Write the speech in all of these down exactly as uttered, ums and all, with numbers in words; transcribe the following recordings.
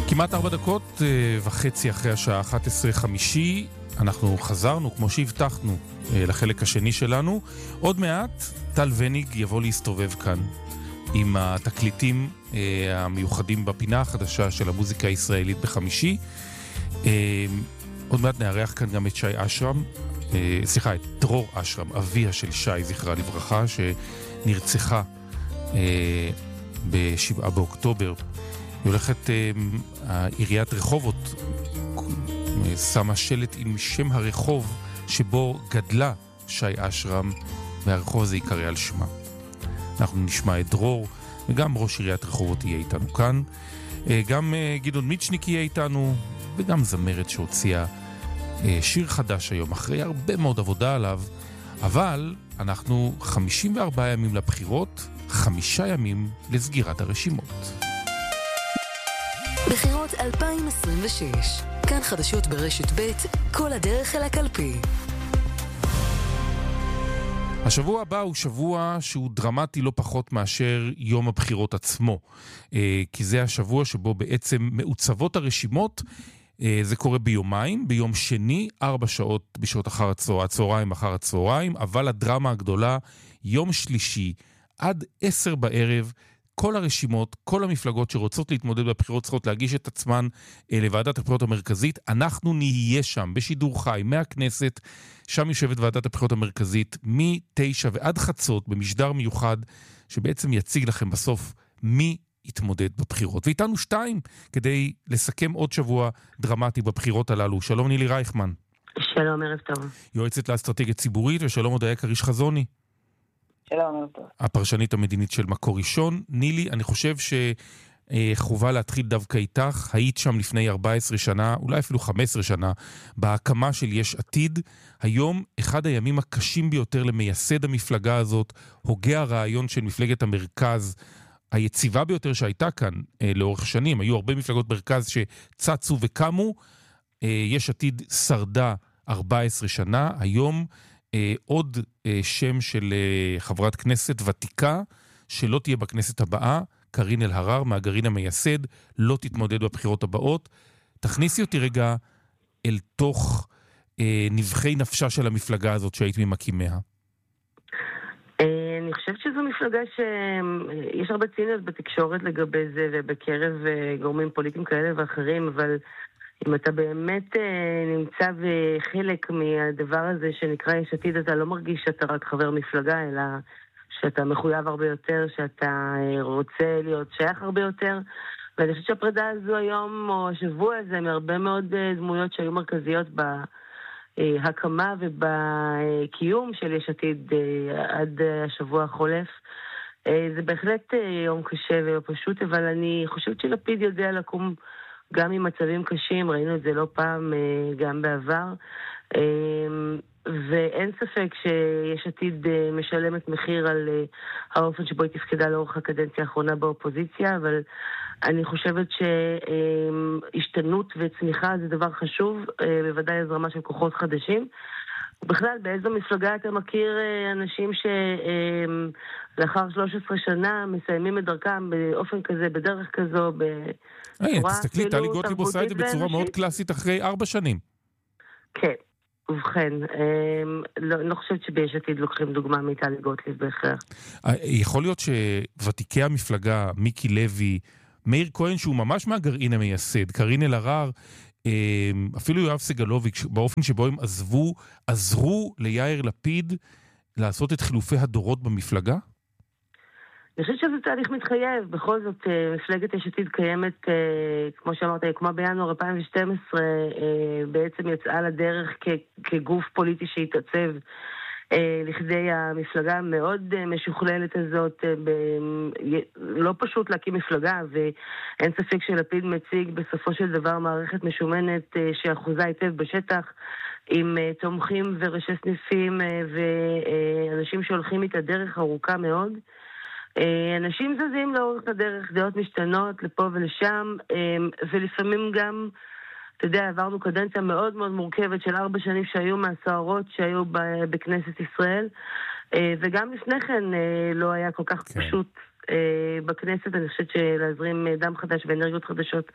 כמעט ארבע דקות אה, וחצי אחרי השעה אחת עשרה חמישי, אנחנו חזרנו, כמו שהבטחנו, אה, לחלק השני שלנו. עוד מעט טל וניג יבוא להסתובב כאן עם התקליטים אה, המיוחדים בפינה החדשה של המוזיקה הישראלית בחמישי. אה, עוד מעט נארח כאן גם את שי אשרם, אה, סליחה, את דרור אשרם, אביה של שי, זכרה לברכה, שנרצחה אה, בשבעה באוקטובר. היא הולכת, אה, עיריית רחובות אה, שמה שלט עם שם הרחוב שבו גדלה שי אשרם, והרחוב הזה יקרא על שמה. אנחנו נשמע את דרור, וגם ראש עיריית רחובות יהיה איתנו כאן. אה, גם אה, גדעון מיצ'ניק יהיה איתנו, וגם זמרת שהוציאה אה, שיר חדש היום, אחרי הרבה מאוד עבודה עליו. אבל אנחנו חמישים וארבעה ימים לבחירות, חמישה ימים לסגירת הרשימות. בחירות אלפיים עשרים ושש, כאן חדשות ברשת ב', כל הדרך אל הקלפי. השבוע הבא הוא שבוע שהוא דרמטי לא פחות מאשר יום הבחירות עצמו, כי זה השבוע שבו בעצם מעוצבות הרשימות. זה קורה ביומיים, ביום שני, ארבע שעות בשעות אחר הצהריים, אחר הצהריים, אבל הדרמה הגדולה, יום שלישי, עד עשר בערב, כל הרשימות, כל המפלגות שרוצות להתמודד בבחירות צריכות להגיש את עצמן לוועדת הבחירות המרכזית. אנחנו נהיה שם בשידור חי מהכנסת, שם יושבת ועדת הבחירות המרכזית מתשע ועד חצות במשדר מיוחד שבעצם יציג לכם בסוף מי יתמודד בבחירות. ואיתנו שתיים כדי לסכם עוד שבוע דרמטי בבחירות הללו. שלום נילי רייכמן. שלום, ערב טוב. יועצת לאסטרטגיה ציבורית, ושלום הודיה כריש חזוני. שלום, ערב טוב. הפרשנית המדינית של מקור ראשון. נילי, אני חושב שחובה להתחיל דווקא איתך. היית שם לפני ארבע עשרה שנה, אולי אפילו חמש עשרה שנה, בהקמה של יש עתיד. היום אחד הימים הקשים ביותר למייסד המפלגה הזאת, הוגה הרעיון של מפלגת המרכז, היציבה ביותר שהייתה כאן אה, לאורך שנים. היו הרבה מפלגות מרכז שצצו וקמו. אה, יש עתיד שרדה ארבע עשרה שנה. היום אה, עוד אה, שם של אה, חברת כנסת ותיקה, שלא תהיה בכנסת הבאה, קרין אלהרר מהגרעין המייסד, לא תתמודד בבחירות הבאות. תכניסי אותי רגע אל תוך אה, נבחי נפשה של המפלגה הזאת שהיית ממקימיה. אני חושבת שזו מפלגה שיש הרבה ציניות בתקשורת לגבי זה ובקרב גורמים פוליטיים כאלה ואחרים, אבל אם אתה באמת נמצא בחלק מהדבר הזה שנקרא יש עתיד, אתה לא מרגיש שאתה רק חבר מפלגה, אלא שאתה מחויב הרבה יותר, שאתה רוצה להיות שייך הרבה יותר. ואני חושבת שהפרידה הזו היום או השבוע הזה מהרבה מאוד דמויות שהיו מרכזיות ב... הקמה ובקיום של יש עתיד עד השבוע החולף. זה בהחלט יום קשה ופשוט, אבל אני חושבת שלפיד יודע לקום גם עם מצבים קשים, ראינו את זה לא פעם גם בעבר, ואין ספק שיש עתיד משלמת מחיר על האופן שבו היא תפקדה לאורך הקדנציה האחרונה באופוזיציה, אבל אני חושבת שהשתנות וצמיחה זה דבר חשוב, בוודאי הזרמה של כוחות חדשים. בכלל, באיזו מפלגה אתה מכיר אנשים שלאחר שלוש עשרה שנה מסיימים את דרכם באופן כזה, בדרך כזו, בצורה... תסתכלי, טלי גוטליב עושה את זה בצורה מאוד קלאסית אחרי ארבע שנים. כן, ובכן, לא, לא חושבת שביש עתיד לוקחים דוגמה מטלי גוטליב בהכרח. יכול להיות שוותיקי המפלגה, מיקי לוי, מאיר כהן שהוא ממש מהגרעין המייסד, קרין אלהרר, אפילו יואב סגלוביץ', באופן שבו הם עזבו, עזרו ליאיר לפיד לעשות את חילופי הדורות במפלגה? אני חושבת שזה תהליך מתחייב. בכל זאת, מפלגת יש עתיד קיימת, כמו שאמרת, כמו בינואר אלפיים ושתים עשרה, בעצם יצאה לדרך כגוף פוליטי שהתעצב לכדי המפלגה המאוד משוכללת הזאת. לא פשוט להקים מפלגה, ואין ספק שלפיד מציג בסופו של דבר מערכת משומנת שאחוזה היטב בשטח, עם תומכים וראשי סניפים ואנשים שהולכים איתה דרך ארוכה מאוד. אנשים זזים לאורך הדרך, דעות משתנות לפה ולשם, ולפעמים גם, אתה יודע, עברנו קדנציה מאוד מאוד מורכבת של ארבע שנים שהיו מהסוערות שהיו בכנסת ישראל, וגם לפני כן לא היה כל כך פשוט בכנסת. אני חושבת שלהזרים דם חדש ואנרגיות חדשות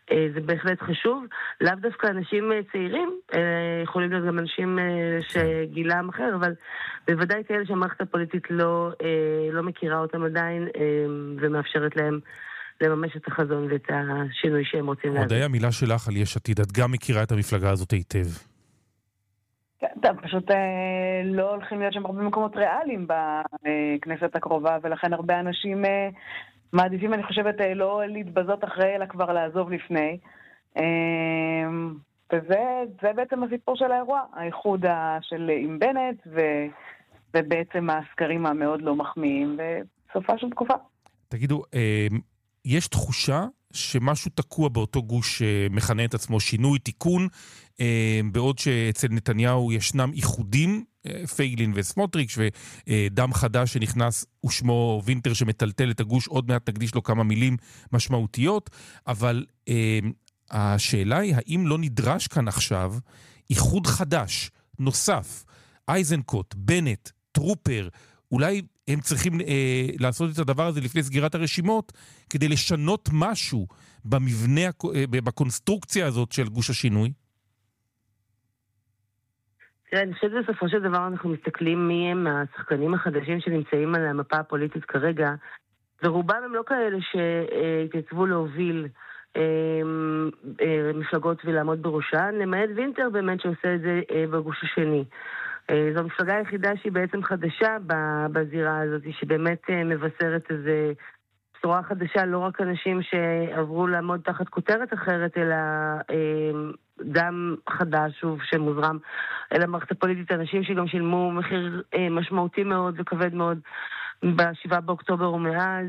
זה בהחלט חשוב. לאו דווקא אנשים צעירים, יכולים להיות גם אנשים שגילם אחר, אבל בוודאי כאלה שהמערכת הפוליטית לא, לא מכירה אותם עדיין ומאפשרת להם לממש את החזון ואת השינוי שהם רוצים להביא. עוד היה מילה שלך על יש עתיד, את גם מכירה את המפלגה הזאת היטב. כן, פשוט אה, לא הולכים להיות שם הרבה מקומות ריאליים בכנסת הקרובה, ולכן הרבה אנשים אה, מעדיפים, אני חושבת, אה, לא להתבזות אחרי, אלא כבר לעזוב לפני. אה, וזה זה בעצם הסיפור של האירוע, האיחוד של עם בנט, ו, ובעצם הסקרים המאוד לא מחמיאים, וסופה של תקופה. תגידו, אה, יש תחושה שמשהו תקוע באותו גוש שמכנה את עצמו שינוי, תיקון, בעוד שאצל נתניהו ישנם איחודים, פיילין וסמוטריץ' ודם חדש שנכנס ושמו וינטר שמטלטל את הגוש, עוד מעט נקדיש לו כמה מילים משמעותיות, אבל השאלה היא האם לא נדרש כאן עכשיו איחוד חדש, נוסף, אייזנקוט, בנט, טרופר, אולי הם צריכים אה, לעשות את הדבר הזה לפני סגירת הרשימות, כדי לשנות משהו במבנה, אה, בקונסטרוקציה הזאת של גוש השינוי? תראה, אני חושבת בסופו של דבר אנחנו מסתכלים מי הם השחקנים החדשים שנמצאים על המפה הפוליטית כרגע, ורובם הם לא כאלה שהתייצבו להוביל אה, אה, מפלגות ולעמוד בראשן, למעט וינטר באמת שעושה את זה אה, בגוש השני. זו המפלגה היחידה שהיא בעצם חדשה בזירה הזאת, שבאמת מבשרת איזו בשורה חדשה, לא רק אנשים שעברו לעמוד תחת כותרת אחרת, אלא דם חדש, שוב, שמוזרם אל המערכת הפוליטית, אנשים שגם שילמו מחיר משמעותי מאוד וכבד מאוד בשבעה באוקטובר ומאז,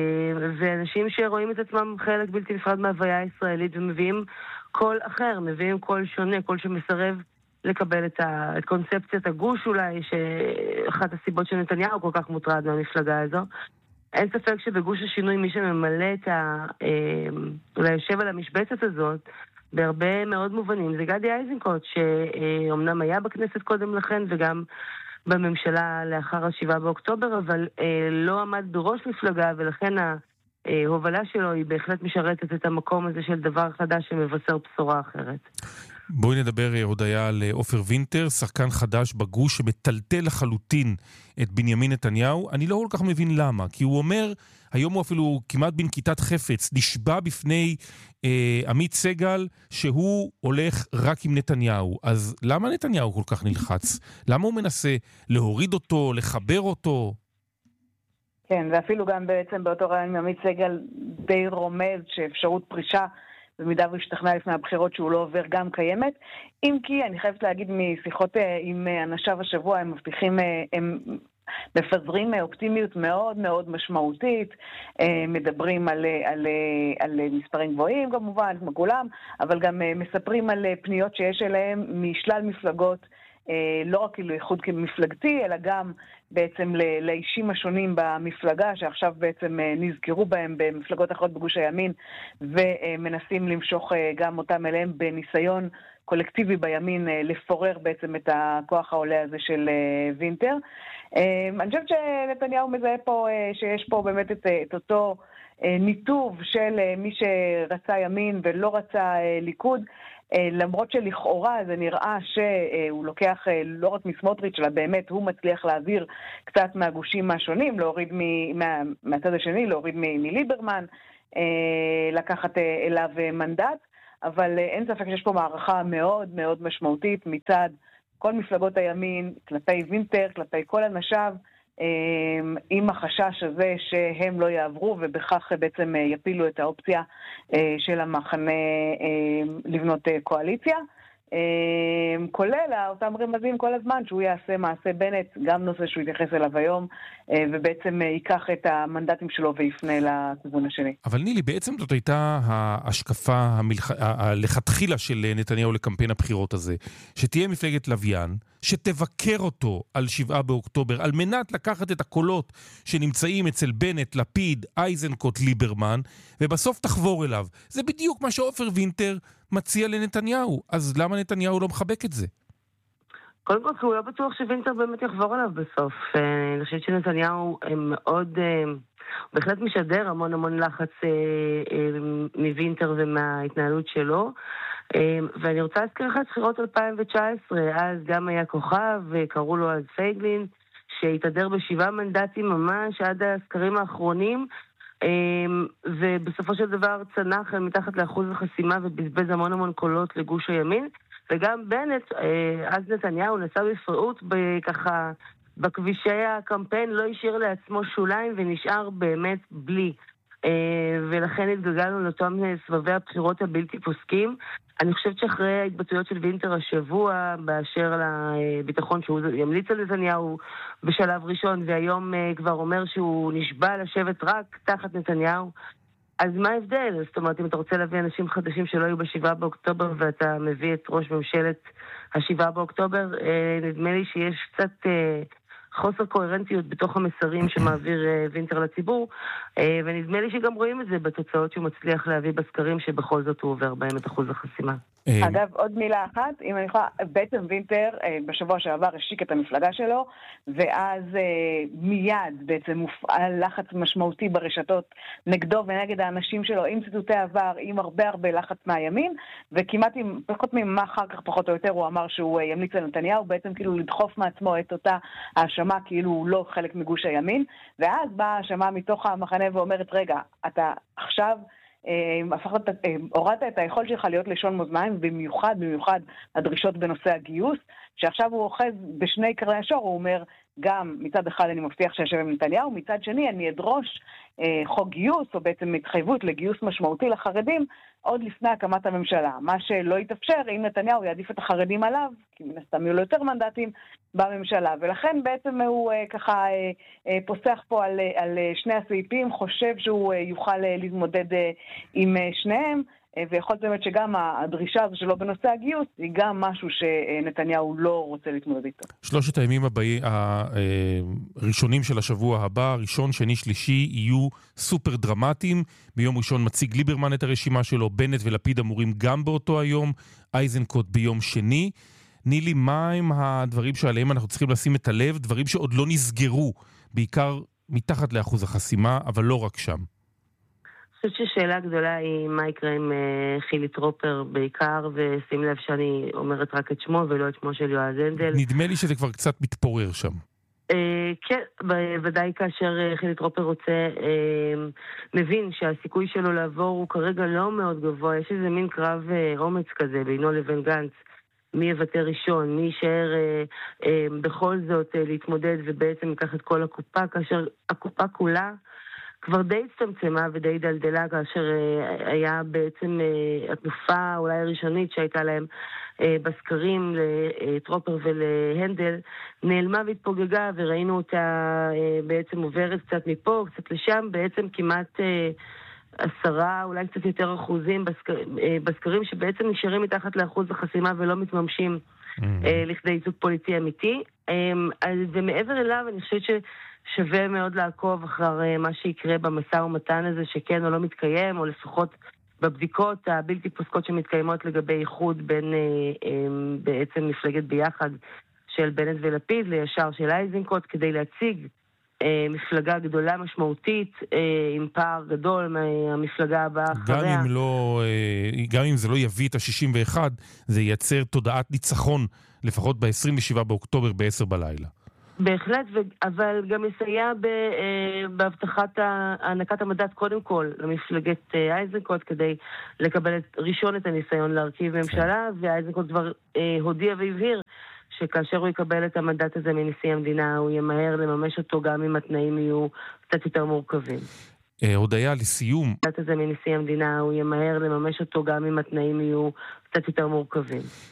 ואנשים שרואים את עצמם חלק בלתי נפרד מההוויה הישראלית, ומביאים קול אחר, מביאים קול שונה, קול שמסרב לקבל את, ה, את קונספציית הגוש אולי, שאחת הסיבות שנתניהו כל כך מוטרד מהמפלגה הזו. אין ספק שבגוש השינוי מי שממלא את ה... אולי יושב על המשבצת הזאת, בהרבה מאוד מובנים, זה גדי איזנקוט, שאומנם היה בכנסת קודם לכן, וגם בממשלה לאחר השבעה באוקטובר, אבל לא עמד בראש מפלגה, ולכן ההובלה שלו היא בהחלט משרתת את המקום הזה של דבר חדש שמבשר בשורה אחרת. בואי נדבר עוד היה על עופר וינטר, שחקן חדש בגוש שמטלטל לחלוטין את בנימין נתניהו. אני לא כל כך מבין למה, כי הוא אומר, היום הוא אפילו כמעט בנקיטת חפץ, נשבע בפני אה, עמית סגל שהוא הולך רק עם נתניהו. אז למה נתניהו כל כך נלחץ? למה הוא מנסה להוריד אותו, לחבר אותו? כן, ואפילו גם בעצם באותו רעיון עם עמית סגל די רומז שאפשרות פרישה במידה והשתכנע לפני הבחירות שהוא לא עובר גם קיימת. אם כי אני חייבת להגיד משיחות עם אנשיו השבוע, הם מבטיחים, הם מפזרים אופטימיות מאוד מאוד משמעותית, מדברים על, על, על מספרים גבוהים כמובן, כמו כולם, אבל גם מספרים על פניות שיש אליהם משלל מפלגות, לא רק לאיחוד כמפלגתי, אלא גם בעצם לאישים השונים במפלגה, שעכשיו בעצם נזכרו בהם במפלגות אחרות בגוש הימין, ומנסים למשוך גם אותם אליהם בניסיון קולקטיבי בימין, לפורר בעצם את הכוח העולה הזה של וינטר. אני חושבת שנתניהו מזהה פה, שיש פה באמת את, את אותו ניתוב של מי שרצה ימין ולא רצה ליכוד, למרות שלכאורה זה נראה שהוא לוקח לא רק מסמוטריץ' אלא באמת הוא מצליח להעביר קצת מהגושים השונים, להוריד מה, מהצד השני, להוריד מליברמן, לקחת אליו מנדט, אבל אין ספק שיש פה מערכה מאוד מאוד משמעותית מצד כל מפלגות הימין, כלפי וינטר, כלפי כל אנשיו, עם החשש הזה שהם לא יעברו ובכך בעצם יפילו את האופציה של המחנה לבנות קואליציה, כולל אותם רמזים כל הזמן שהוא יעשה מעשה בנט, גם נושא שהוא יתייחס אליו היום, ובעצם ייקח את המנדטים שלו ויפנה לכיוון השני. אבל נילי, בעצם זאת הייתה ההשקפה המלח... הלכתחילה של נתניהו לקמפיין הבחירות הזה, שתהיה מפלגת לוויין, שתבקר אותו על שבעה באוקטובר, על מנת לקחת את הקולות שנמצאים אצל בנט, לפיד, אייזנקוט, ליברמן, ובסוף תחבור אליו. זה בדיוק מה שעופר וינטר מציע לנתניהו. אז למה נתניהו לא מחבק את זה? קודם כל, הוא לא בטוח שווינטר באמת יחבור אליו בסוף. אני חושבת שנתניהו מאוד, בהחלט משדר המון המון לחץ מווינטר. מווינטר ומההתנהלות שלו. ואני רוצה להזכיר לך את בחירות אלפיים תשע עשרה, אז גם היה כוכב, וקראו לו אז פייגלין, שהתהדר בשבעה מנדטים ממש עד הסקרים האחרונים, ובסופו של דבר צנח מתחת לאחוז החסימה ובזבז המון המון קולות לגוש הימין, וגם בנט, אז נתניהו נסע בפראות ככה בכבישי הקמפיין, לא השאיר לעצמו שוליים ונשאר באמת בלי. ולכן התגלגלנו לאותם סבבי הבחירות הבלתי פוסקים. אני חושבת שאחרי ההתבטאויות של וינטר השבוע באשר לביטחון שהוא ימליץ על נתניהו בשלב ראשון, והיום כבר אומר שהוא נשבע לשבת רק תחת נתניהו, אז מה ההבדל? זאת אומרת, אם אתה רוצה להביא אנשים חדשים שלא היו בשבעה באוקטובר ואתה מביא את ראש ממשלת השבעה באוקטובר, נדמה לי שיש קצת חוסר קוהרנטיות בתוך המסרים שמעביר וינטר לציבור, ונדמה לי שגם רואים את זה בתוצאות שהוא מצליח להביא בסקרים שבכל זאת הוא עובר בהם את אחוז החסימה. אגב, עוד מילה אחת, אם אני יכולה, בעצם וינטר בשבוע שעבר השיק את המפלגה שלו, ואז מיד בעצם מופעל לחץ משמעותי ברשתות נגדו ונגד האנשים שלו, עם ציטוטי עבר, עם הרבה הרבה לחץ מהימין, וכמעט עם, פחות ממה אחר כך פחות או יותר הוא אמר שהוא ימליץ על נתניהו, בעצם כאילו לדחוף מעצמו את אותה האשמה כאילו הוא לא חלק מגוש הימין, ואז באה האשמה מתוך המחנה ואומרת, רגע, אתה עכשיו הורדת את היכולת שלך להיות לשון מאזניים, במיוחד, במיוחד הדרישות בנושא הגיוס, שעכשיו הוא אוחז בשני קרני השור, הוא אומר, גם מצד אחד אני מבטיח שישב עם נתניהו, מצד שני אני אדרוש אה, חוק גיוס, או בעצם התחייבות לגיוס משמעותי לחרדים, עוד לפני הקמת הממשלה. מה שלא יתאפשר אם נתניהו יעדיף את החרדים עליו, כי מן הסתם יהיו לו יותר מנדטים בממשלה. ולכן בעצם הוא אה, ככה אה, אה, פוסח פה על, אה, על אה, שני הסעיפים, חושב שהוא אה, יוכל אה, להתמודד אה, עם אה, שניהם, ויכול להיות שגם הדרישה הזו שלו בנושא הגיוס היא גם משהו שנתניהו לא רוצה להתמודד איתו. שלושת הימים הבאים, הראשונים של השבוע הבא, ראשון, שני, שלישי, יהיו סופר דרמטיים. ביום ראשון מציג ליברמן את הרשימה שלו, בנט ולפיד אמורים גם באותו היום, אייזנקוט ביום שני. נילי, מה הם הדברים שעליהם אנחנו צריכים לשים את הלב, דברים שעוד לא נסגרו, בעיקר מתחת לאחוז החסימה, אבל לא רק שם? אני חושבת ששאלה גדולה היא מה יקרה עם חילי טרופר בעיקר, ושים לב שאני אומרת רק את שמו ולא את שמו של יועז הנדל. נדמה לי שזה כבר קצת מתפורר שם. כן, בוודאי כאשר חילי טרופר רוצה, מבין שהסיכוי שלו לעבור הוא כרגע לא מאוד גבוה, יש איזה מין קרב אומץ כזה בינו לבין גנץ, מי יוותר ראשון, מי יישאר בכל זאת להתמודד ובעצם ייקח את כל הקופה, כאשר הקופה כולה כבר די הצטמצמה ודי דלדלה, כאשר היה בעצם התנופה אולי הראשונית שהייתה להם בסקרים לטרופר ולהנדל, נעלמה והתפוגגה, וראינו אותה בעצם עוברת קצת מפה, קצת לשם, בעצם כמעט עשרה, אולי קצת יותר אחוזים בסקרים שבעצם נשארים מתחת לאחוז החסימה ולא מתממשים לכדי ייצוג פוליטי אמיתי. ומעבר אליו אני חושבת ש שווה מאוד לעקוב אחר מה שיקרה במשא ומתן הזה, שכן או לא מתקיים, או לפחות בבדיקות הבלתי פוסקות שמתקיימות לגבי איחוד בין אה, אה, בעצם מפלגת ביחד של בנט ולפיד לישר של אייזנקוט, כדי להציג אה, מפלגה גדולה משמעותית, אה, עם פער גדול מהמפלגה הבאה אחריה. גם אם, לא, אה, גם אם זה לא יביא את ה-שישים ואחת, זה ייצר תודעת ניצחון, לפחות ב-עשרים ושבעה באוקטובר ב-עשר בלילה. בהחלט, אבל גם יסייע בהבטחת הענקת המנדט קודם כל למפלגת אייזנקוט, כדי לקבל ראשון את הניסיון להרכיב ממשלה, ואייזנקוט כבר הודיע והבהיר שכאשר הוא יקבל את המנדט הזה מנשיא המדינה, הוא ימהר לממש אותו גם אם התנאים יהיו קצת יותר מורכבים. הודיה לסיום. המנדט הזה מנשיא המדינה, הוא ימהר לממש אותו גם אם התנאים יהיו קצת יותר מורכבים.